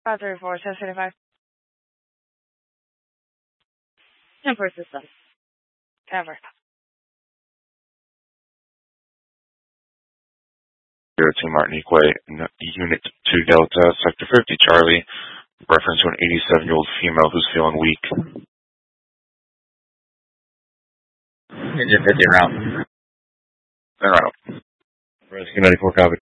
534, 775. 10 for system. Ever. 02 Martinique Way, Unit 2 Delta, Sector 50 Charlie, reference to an 87-year-old female who's feeling weak. Engine 50 route. En route. Rescue 94 copy.